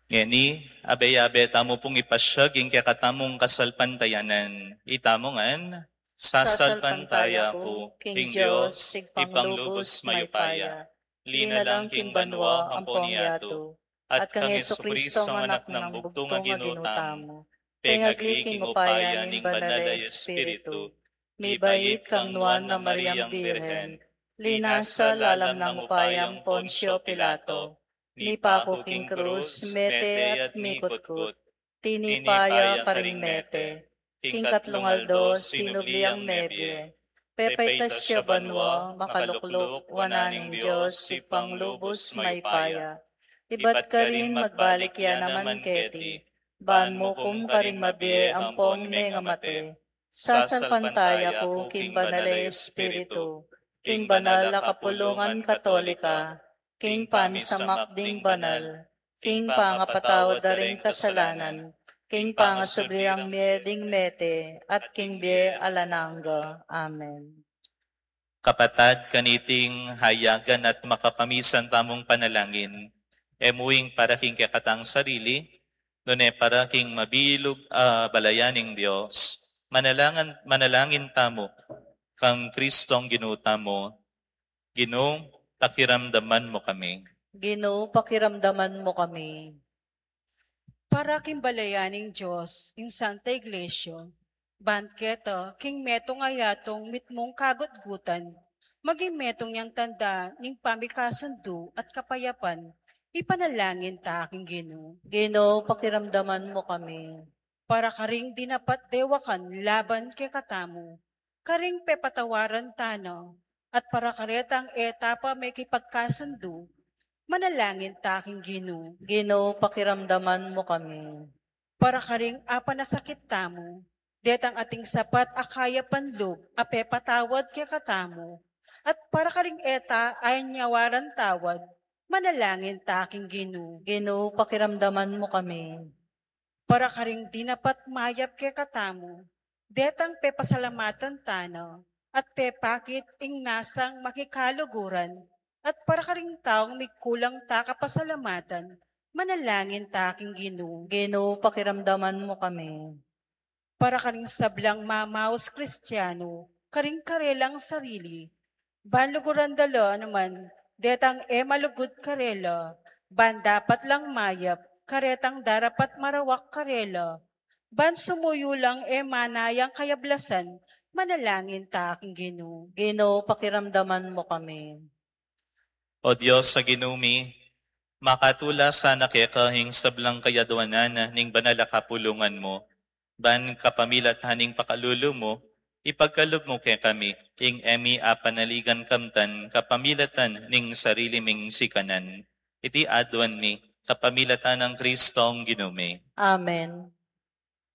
Ngeni, abe-abe tamo pong ipasyag, yung katamong kasalpantayanan. Itamongan, Sasalpantaya sasalpantaya ko, po, King King Diyos, Diyos, sigpanglubos ipanglubos mayupaya. maypaya. Linalang Linalang king king banwa banwa ang ang poniato. pongyato. At At kang kang Yeso Kristo Kristo ang ang anak anak ng ng bugtong bugtong nga nga ginutam. ginutamo. Pengagli Pengagli king king upaya upaya ning ning banalay banalay espiritu. espiritu. May Ibayit bayit kang kang nuan nuan na na Mariang Mariyang Birhen. Birhen. Linasa Linasa lalam lalam ng ng upayang upayang Ponsyo Ponsyo Pilato. Pilato. Ni Nipa Pako ko king king krus, cruz, mete mete at at mikot-kot. mikot-kot. Tinipaya Tinipaya karing karing mete. mete. King King katlong Katlungaldo, aldos, sinubli ang sinubliang nebye. mebye. Pepaitas Pepeitas siya siya banwa, banwa, makalukluk, makalukluk, wananing wananing Diyos, Diyos, sipang lubos ipanglubos may mayupaya. paya. Iba't Iba't ka ka rin rin magbalik magbalik ya yan naman naman keti. keti. Ban Ban mo mo kum kum ka rin karing mabie, mabie, ampon hampon me me nga nga mate. mate. Sasalpantaya Sasalpantaya ko, ko King king banalay Banalay espiritu. Espiritu. King King Banal banala na Kapulungan kapulungan katolika. Katolika. King King Pamisamak pamisamakding ding banal. Banal. King King Pangapatawad pangapatawad da da ring rin kasalanan. kasalanan. King King Pangasubirang pangasulbirang Mieding Mete, at at King King Bie Bie. Alananga. Amen. Kapatad kaniting hayagan at makapamisan tamong panalangin, emuing para king kakatang sarili, nune para king mabilog balayaning Diyos, manalangin tamo, kang Kristong ginuta mo, Ginong pakiramdaman mo kami. Ginoo, pakiramdaman mo kami. Para kimbalayaning Diyos in Santa Iglesia, banketo, king metong ayatong mitmong kagutgutan, maging metong yang tanda ning pamikasundo at kapayapan, ipanalangin ta aking Ginoo. Ginoo, pakiramdaman mo kami. Para karing dinapat dewakan laban kay katamu, karing pepatawaran tano, at para karetang etapa may kipagkasundo, manalangin ta aking Ginoo. Ginoo, pakiramdaman mo kami. Para karing apa na sakit tamo, detang ating sapat akaya panlog, ape patawad kay katamo, at para karing eta ay nyawaran tawad, manalangin ta aking Ginoo. Ginoo, pakiramdaman mo kami. Para karing dinapat mayap kay katamo, detang pe pasalamatan tano, at pe pakit ing nasang makikaluguran, at para karing taong may kulang ta kapasalamatan, manalangin ta aking Ginoo. Ginoo, pakiramdaman mo kami. Para karing sablang mamaos Kristiyano, karing karelang sarili. Banluguran dalo naman, detang malugod karela, ban dapat lang mayap, karetang darapat marawak karela. Ban sumuyo lang manayang kayablasan, manalangin ta aking Ginoo. Ginoo, pakiramdaman mo kami. O Diyos sa ginumi, makatula sana kahing sablang kayadwanan ning banala kapulungan mo, ban kapamilat haning pakalulo mo, ipagkalob mo kay kami, ing emi apanaligan kamtan, kapamilatan ning sarili ming sikanan. Iti adwan mi, kapamilatan ng Kristong ginumi. Amen.